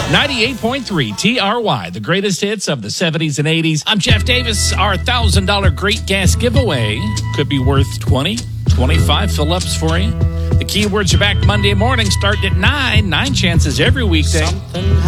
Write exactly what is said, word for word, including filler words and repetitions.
ninety-eight point three T R Y, the greatest hits of the seventies and eighties. I'm Jeff Davis. Our one thousand dollars Great Gas giveaway could be worth twenty, twenty-five fill-ups for you. The keywords are back Monday morning, starting at nine. Nine chances every weekday. Something